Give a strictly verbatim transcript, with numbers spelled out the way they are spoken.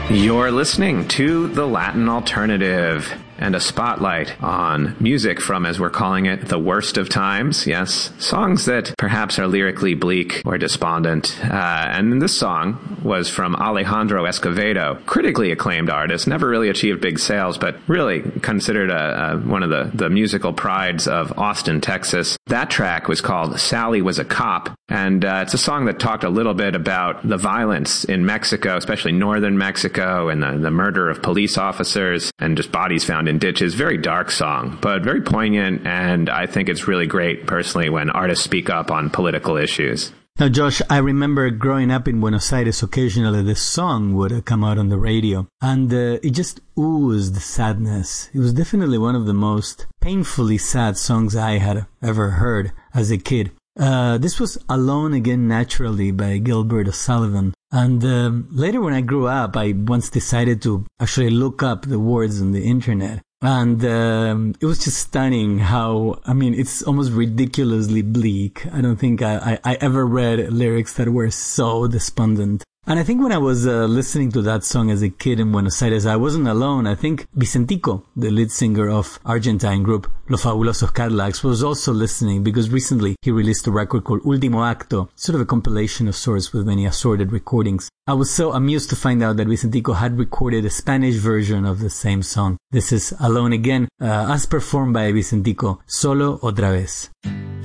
You're listening to The Latin Alternative and a spotlight on music from, as we're calling it, the worst of times. Yes, songs that perhaps are lyrically bleak or despondent. Uh, and this song was from Alejandro Escovedo, critically acclaimed artist, never really achieved big sales, but really considered a, a, one of the, the musical prides of Austin, Texas. That track was called Sally Was a Cop, and uh, it's a song that talked a little bit about the violence in Mexico, especially northern Mexico, and the, the murder of police officers and just bodies found in ditches. Very dark song, but very poignant, and I think it's really great, personally, when artists speak up on political issues. Now, Josh, I remember growing up in Buenos Aires, occasionally this song would come out on the radio, and uh, it just oozed sadness. It was definitely one of the most painfully sad songs I had ever heard as a kid. Uh, this was Alone Again Naturally by Gilbert O'Sullivan. And um, later when I grew up, I once decided to actually look up the words on the internet. And um, it was just stunning how, I mean, it's almost ridiculously bleak. I don't think I, I, I ever read lyrics that were so despondent. And I think when I was uh, listening to that song as a kid in Buenos Aires, I wasn't alone. I think Vicentico, the lead singer of Argentine group Los Fabulosos Cadillacs, was also listening, because recently he released a record called Último Acto, sort of a compilation of sorts with many assorted recordings. I was so amused to find out that Vicentico had recorded a Spanish version of the same song. This is Alone Again, uh, as performed by Vicentico, solo otra vez.